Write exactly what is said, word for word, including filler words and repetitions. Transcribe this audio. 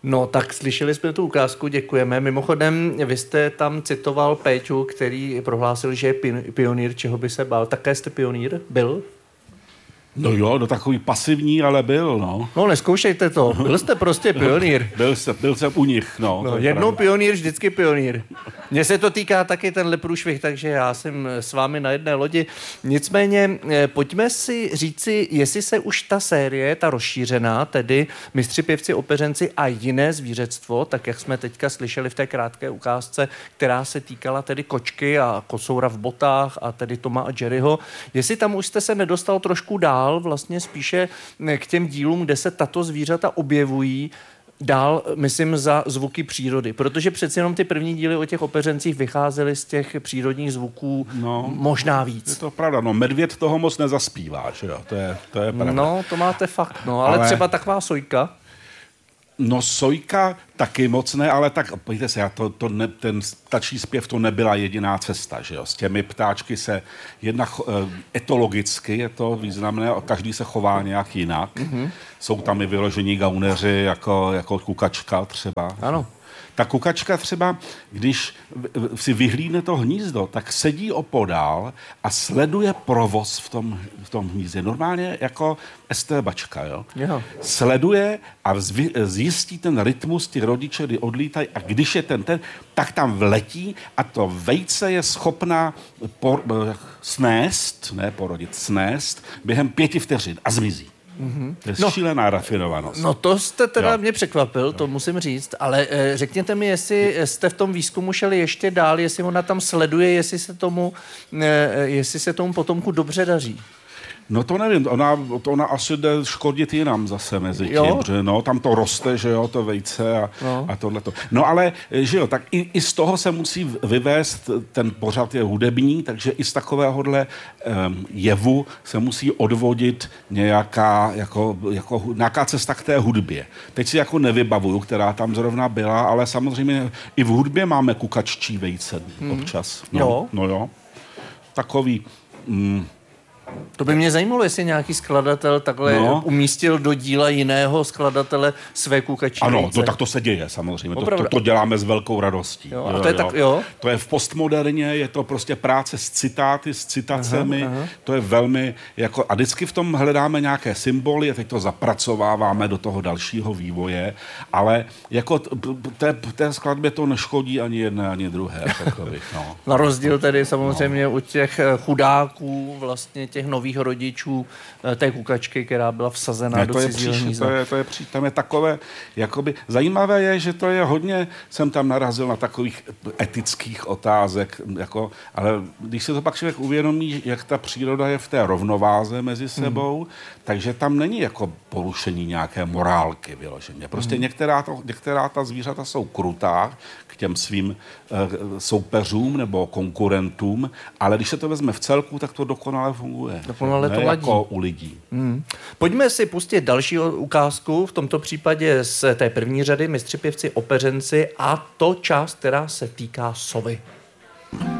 No, tak slyšeli jsme tu ukázku, děkujeme. Mimochodem, vy jste tam citoval Péťu, který prohlásil, že je pionýr, čeho by se bál. Také jste pionýr? Byl? No jo, no takový pasivní, ale byl, no. No, neskoušejte to. Byl jste prostě pionýr. byl, jsem, byl jsem u nich, no. no jednou pionýr, vždycky pionýr. Mně se to týká taky tenhle průšvih, takže já jsem s vámi na jedné lodi. Nicméně, pojďme si říci, jestli se už ta série, ta rozšířená, tedy Mistři, pěvci, opeřenci a jiné zvířectvo, tak jak jsme teďka slyšeli v té krátké ukázce, která se týkala tedy kočky a kocoura v botách a tedy Toma a Jerryho, jestli tam už jste se nedostal trošku dál, vlastně spíše k těm dílům, kde se tato zvířata objevují, dál, myslím, za zvuky přírody. Protože přeci jenom ty první díly o těch opeřencích vycházely z těch přírodních zvuků no, možná víc. Je to pravda, no medvěd toho moc nezaspívá, že jo, to je, to je pravda. No, to máte fakt, no, ale, ale třeba taková sojka. No sojka taky moc ne, ale tak, pojďte se, já to, to ne, ten ptačí zpěv to nebyla jediná cesta, že jo. S těmi ptáčky se jedna etologicky je to významné, každý se chová nějak jinak. Mm-hmm. Jsou tam i vyložení gauneři, jako, jako kukačka třeba. Ano. Ta kukačka třeba, když si vyhlídne to hnízdo, tak sedí opodál a sleduje provoz v tom, v tom hnízdě. Normálně jako estébačka, jo? Jo. Sleduje a zjistí ten rytmus, ty rodiče, kdy odlítají a když je ten ten, tak tam vletí a to vejce je schopná por, snést, ne porodit, snést během pěti vteřin a zmizí. Mm-hmm. To je no, šílená rafinovanost. No to jste teda jo. mě překvapil, jo. To musím říct, ale e, řekněte mi, jestli jste v tom výzkumu šeli ještě dál, jestli ona tam sleduje, jestli se tomu, e, jestli se tomu potomku dobře daří. No to nevím, ona, to ona asi jde škodit jinam zase mezi tím, jo? Že no, tam to roste, že jo, to vejce a, no. a tohleto. No ale, že jo, tak i, i z toho se musí vyvést, ten pořad je hudební, takže i z takovéhohle um, jevu se musí odvodit nějaká, jako, jako, nějaká cesta k té hudbě. Teď si jako nevybavuju, která tam zrovna byla, ale samozřejmě i v hudbě máme kukaččí vejce hmm. občas. No, jo? No jo. Takový... Mm, To by mě zajímalo, jestli nějaký skladatel takhle no. umístil do díla jiného skladatele své kukačí Ano, vejce. no tak to se děje samozřejmě. To, to, to děláme s velkou radostí. Jo, a to, je jo. Tak, jo? to je v postmoderně, je to prostě práce s citáty, s citacemi. Aha, aha. To je velmi, jako, a vždycky v tom hledáme nějaké symboly a teď to zapracováváme do toho dalšího vývoje, ale jako té, té skladbě to neškodí ani jedné, ani druhé. Takových, no. Na rozdíl tedy samozřejmě no. u těch chudáků, vlastně těch nových rodičů té kukačky, která byla vsazená ne, do cizího hnízda. To je, to je, tam je takové, jakoby, zajímavé je, že to je hodně, jsem tam narazil na takových etických otázek, jako, ale když se to pak člověk uvědomí, jak ta příroda je v té rovnováze mezi sebou, hmm. takže tam není jako porušení nějaké morálky vyloženě. Prostě hmm. některá, to, některá ta zvířata jsou krutá k těm svým uh, soupeřům nebo konkurentům, ale když se to vezme v celku, tak to dokonale funguje. Dokonale to ladí. ladí. Jako u lidí. Hmm. Pojďme si pustit další ukázku, v tomto případě z té první řady Mistři, pěvci, opeřenci a to část, která se týká sovy.